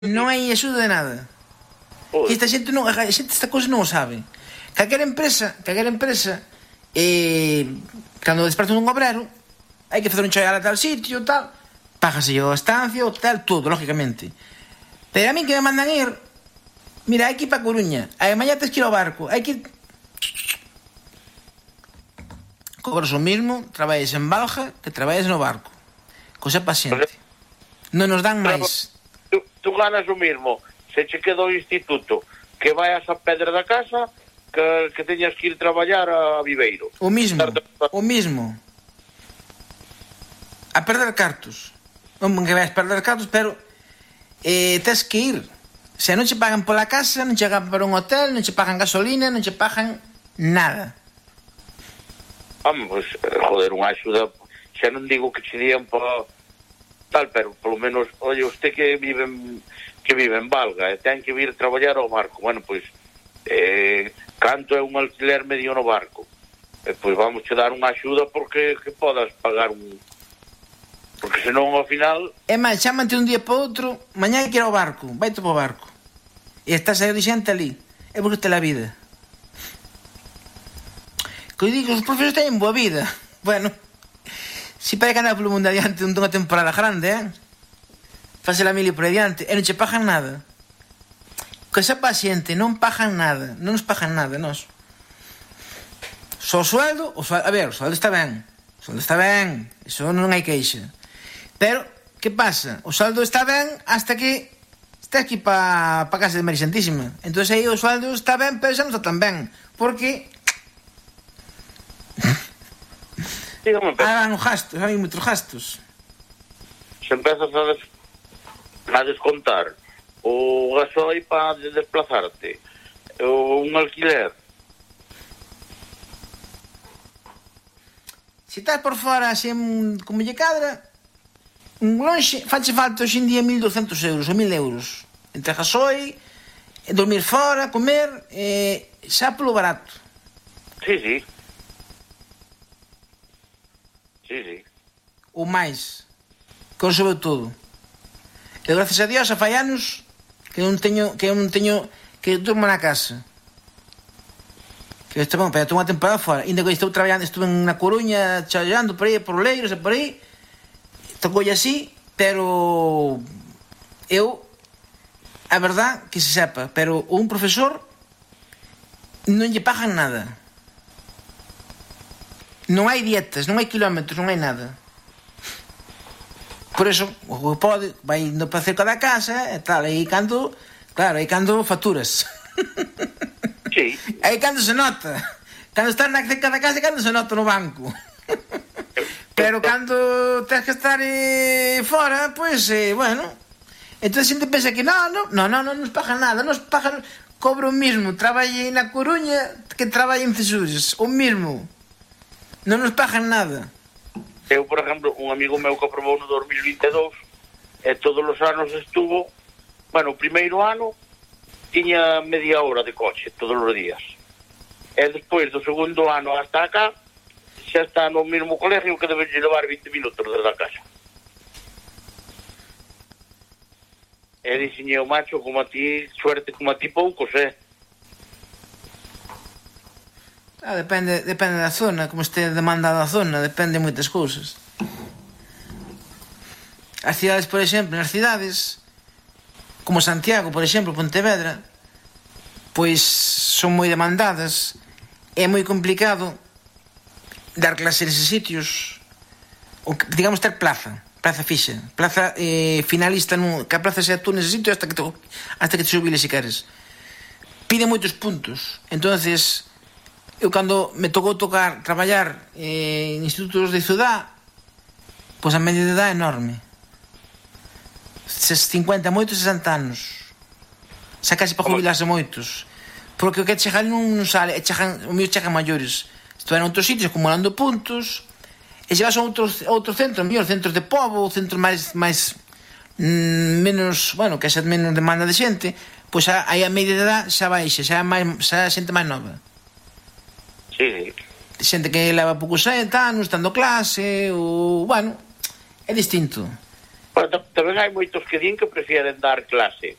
Non hai axuda de nada. E esta xente non, a xente esta cousa non o sabe. Calquera empresa, cando despertan un obrero, hai que facer un chaial a tal sitio, tal, págase a estancia, o tal, todo, lógicamente. Pero a mí que me mandan ir, mira, hai que ir para Coruña, a mañá tens que ir ao barco, hai que ir... Cobras o mismo, traballes en Balja, que traballes no barco. Cosa paciente. Non nos dan máis. Tú ganas o mismo se che queda o instituto que vayas a Pedra da Casa que teñas que ir traballar a Viveiro. O mismo. A perder cartos. Non que vais perder cartos, pero tens que ir. Se non che pagan pola casa, non che pagan para un hotel, non che pagan gasolina, non che pagan nada. Vamos, joder, unha axuda, xa non digo que che dían para tal, pero polo menos, oye, usted que vive en Valga e ten que vir traballar ao barco, bueno, pois canto é un alquiler medio no barco, pois vamos che dar unha axuda porque que podas pagar un, porque senón ao final é máis, chámate un día para outro, mañá hai que ir ao barco, vaite para o barco e estás aí de xente ali, é porque te la vida que eu digo, os profesores teñen boa vida, bueno, si para que andar polo mundo adiante unha temporada grande, fase la mili por adiante e non che pagan nada. Que esa paciente non pagan nada, non nos pagan nada, nos. Só o sueldo, a ver, o sueldo está ben, iso non hai queixa. Pero, que pasa? O sueldo está ben hasta que está aquí pa casa de María Santísima. Entón aí o sueldo está ben, pero xa non está tan ben, porque hagan gastos, hai moitos gastos. Se empezas a descontar o gasoi para desplazarte, o un alquiler. Se estás por fora, así, como lle cadra, un lonxe, fache falta hoxe en día 1.200 euros ou 1.000 euros. Entre gasoi, dormir fora, comer, xa polo barato. Sí. O máis, con sobre todo. E gracias a Dios, a fai anos que eu non teño, que durmo na casa. Que estou, bueno, pero estou unha temporada fora. Ainda que estou traballando, estuve na Coruña, challando por aí, por Leiros e por aí. Tocoulle así, pero eu, a verdad, que se sepa, pero un profesor non lle pagan nada. Non hai dietas, non hai kilómetros, non hai nada. Por eso, o que pode, vai indo para cerca da casa e tal, aí cando, claro, aí cando facturas. Sí. Aí cando se nota. Cando estás na cerca da casa é cando se nota no banco. Pero cando tens que estar fora, pois, bueno. Entón a xente pensa que non nos pagan nada, nos pagan, cobro o mismo, traballei na Coruña que traballei en Cesures, o mismo. Non nos pagan nada. Eu, por exemplo, un amigo meu que aprobou no 2022 e todos os anos estuvo, bueno, o primeiro ano tiña media hora de coche todos os días e despois do segundo ano hasta acá xa está no mesmo colegio que debe levar 20 minutos desde a casa. E dixen eu, macho, como a ti, suerte como a ti poucos, Depende da zona, como este demandada a zona, depende de moitas cousas. As cidades, por exemplo, nas cidades, como Santiago, por exemplo, Pontevedra, pois son moi demandadas, é moi complicado dar clase neses sitios, ou, digamos, ter plaza fixa, plaza finalista, que a plaza sea tú nese sitio hasta que te xubiles, se queres. Pide moitos puntos, entonces eu cando me tocou traballar en institutos de ciudad, pois a media de edad é enorme, 50, moitos 60 anos, xa casi para jubilarse moitos, porque o que chegan non sale, o mío chegan maiores, estuveron en outros sitios acumulando puntos, e se vas a outro centro, mellor centros de pobo, centros máis menos, bueno, que xa menos demanda de xente, pois aí a media de edad xa baixa, xa é xente máis nova. Sí. Xente que leva poucos anos, estando clase, ou, bueno, é distinto. Bueno, tamén hai moitos que din que prefieren dar clase,